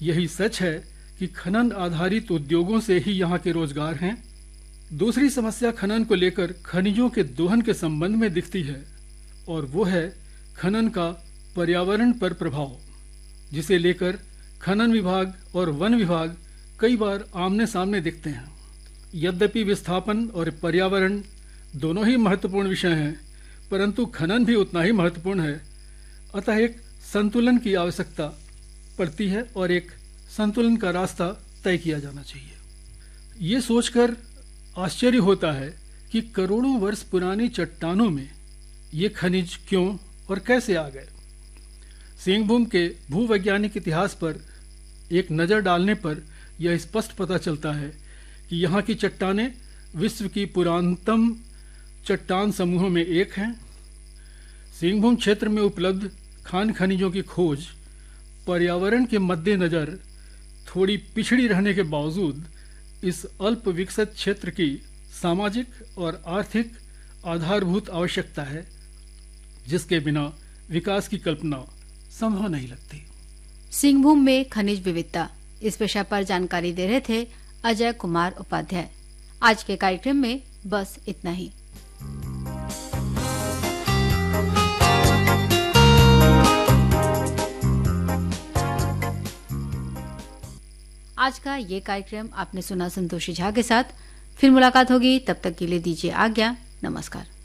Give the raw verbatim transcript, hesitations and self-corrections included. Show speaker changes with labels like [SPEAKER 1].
[SPEAKER 1] यही सच है कि खनन आधारित उद्योगों से ही यहाँ के रोजगार हैं। दूसरी समस्या खनन को लेकर खनिजों के दोहन के संबंध में दिखती है और वो है खनन का पर्यावरण पर प्रभाव, जिसे लेकर खनन विभाग और वन विभाग कई बार आमने सामने दिखते हैं। यद्यपि विस्थापन और पर्यावरण दोनों ही महत्वपूर्ण विषय हैं, परंतु खनन भी उतना ही महत्वपूर्ण है। अतः एक संतुलन की आवश्यकता पड़ती है और एक संतुलन का रास्ता तय किया जाना चाहिए। ये सोचकर आश्चर्य होता है कि करोड़ों वर्ष पुरानी चट्टानों में ये खनिज क्यों और कैसे आ गए। सिंहभूम के भूवैज्ञानिक इतिहास पर एक नज़र डालने पर यह स्पष्ट पता चलता है कि यहाँ की चट्टानें विश्व की पुरातनतम चट्टान समूहों में एक हैं। सिंहभूम क्षेत्र में उपलब्ध खान खनिजों की खोज पर्यावरण के मद्देनजर थोड़ी पिछड़ी रहने के बावजूद इस अल्प विकसित क्षेत्र की सामाजिक और आर्थिक आधारभूत आवश्यकता है, जिसके बिना विकास की कल्पना संभव नहीं लगती।
[SPEAKER 2] सिंहभूम में खनिज विविधता, इस विषय पर जानकारी दे रहे थे अजय कुमार उपाध्याय। आज के कार्यक्रम में बस इतना ही। आज का ये कार्यक्रम आपने सुना संतोषी झा के साथ। फिर मुलाकात होगी, तब तक के लिए दीजिए आज्ञा। नमस्कार।